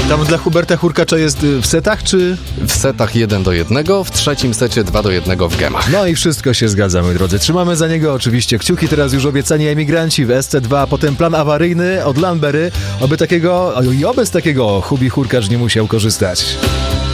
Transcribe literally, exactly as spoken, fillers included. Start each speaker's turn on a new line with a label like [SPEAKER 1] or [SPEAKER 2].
[SPEAKER 1] Tam dla Huberta Hurkacza jest w setach, czy?
[SPEAKER 2] W setach jeden do jednego, w trzecim secie dwa do jednego w gemach.
[SPEAKER 1] No i wszystko się zgadza, moi drodzy. Trzymamy za niego oczywiście kciuki. Teraz już obiecani emigranci w S C dwa, potem plan awaryjny od Lanbery. Oby takiego, i oby z takiego Hubi Hurkacz nie musiał korzystać.